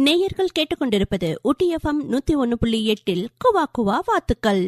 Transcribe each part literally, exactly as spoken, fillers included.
நேயர்கள் கேட்டுக்கொண்டிருப்பது ஊட்டி எஃப்எம் நூத்தி ஒன்னு புள்ளி எட்டில் குவா குவா வாத்துக்கள்.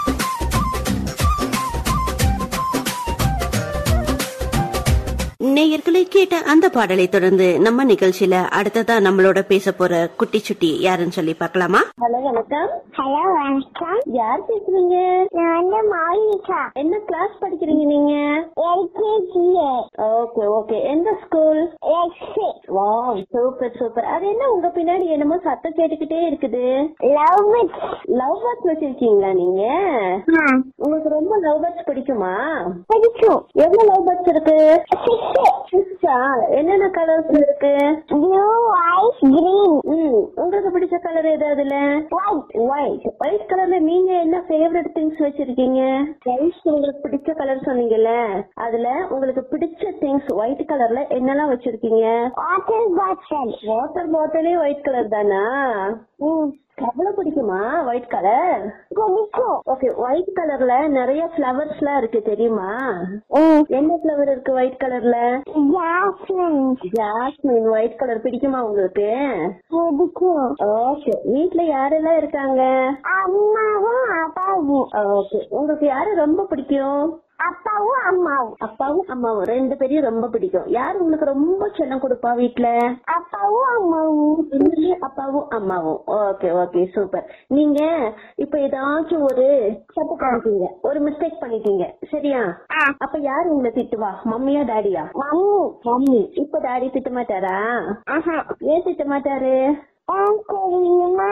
நேயர்களை கேட்ட அந்த பாடலை தொடர்ந்து நம்ம நிகழ்ச்சியில அடுத்ததா நம்மளோட பேச போற குட்டி சுட்டி யாருன்னு சொல்லி பார்க்கலாமா? ஹலோ வணக்கம். ஹலோ வணக்கம். யார் பேசுறீங்க? நான் வந்து மாலிகா. என்ன கிளாஸ் படிக்கிறீங்க நீங்க? எல்கேஜி. Okay okay. எந்த school? X. Wow super super. அது என்ன உங்க பின்னாடி என்னமோ சத்தம் கேட்டுக்கிட்டே இருக்குது? Love birds. லவ் பேர்ட்ஸ் வச்சிருக்கீங்களா நீங்க? உங்களுக்கு ரொம்ப லவ் பேர்ட்ஸ் பிடிக்குமா? பிடிக்கும். எவ்வளவு லவ் பேர்ட்ஸ் இருக்கு? சிக்ஸ். என்னென்ன கலர்ஸ் இருக்கு? Blue, white, green. ம் உங்களுக்கு பிடிச்ச கலர் எது அதுல? ஒயிட். ஒயிட். ஒயிட் கலர்ல நீங்க என்ன ஃபேவரட் திங்ஸ் வச்சிருக்கீங்க? உங்களுக்கு பிடிச்ச கலர் சொன்னீங்கல்ல, அதுல உங்களுக்கு பிடிச்ச திங்ஸ் ஒயிட் கலர்ல என்னெல்லாம் வச்சிருக்கீங்க? Water bottle. வாட்டர் பாட்டிலே ஒயிட் கலர் தானா? ம் அவ்வளவு பிடிக்குமா ஒயிட் கலர்? பிடிக்கும். ஓகே. ஒயிட் கலர்ல நிறைய ஃபிளவர்ஸ் எல்லாம் இருக்கு தெரியுமா? ம் என்ன ஃபிளவர் இருக்கு ஒயிட் கலர்ல? ஜாஸ்மின். ஜாஸ்மின். ஒயிட் கலர் பிடிக்குமா உங்களுக்கு? பிடிக்கும். ஓகே. வீட்ல யாரெல்லாம் இருக்காங்க? அம்மாவும் அப்பாவும். ஓகே. உங்களுக்கு யாரு ரொம்ப பிடிக்கும்? அப்பாவும் அம்மாவும். அப்பாவும் அம்மாவும் ரெண்டு பேரையும் ரொம்ப பிடிக்கும். யாரு உங்களுக்கு ரொம்ப செல்லம் கொடுப்பா வீட்ல? அப்பாவும் அம்மாவும். அப்பாவும் அம்மாவும். Okay okay super. நீங்க இப்ப ஏதாச்சும் ஒரு தப்பு பண்ணிட்டீங்க, ஒரு மிஸ்டேக் பண்ணிட்டீங்க, சரியா? அப்ப யாரு உங்களை திட்டுவா? மம்மியா டாடியா? மம்மி. மம்மி. இப்ப டாடி திட்ட மாட்டாரா? ஏன் திட்ட மாட்டாரு? தெரியுமா,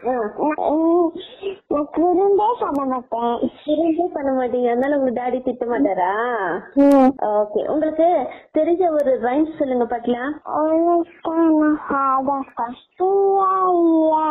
நான் குறும்பே பண்ண மாட்டேன். குறும்பே பண்ண மாட்டீங்க, அதனால உங்க டாடி திட்ட மாட்டாரா? ஓகே. உங்களுக்கு தெரிஞ்ச ஒரு ரைம்ஸ் சொல்லுங்க பாக்கலாம். Always gonna have a first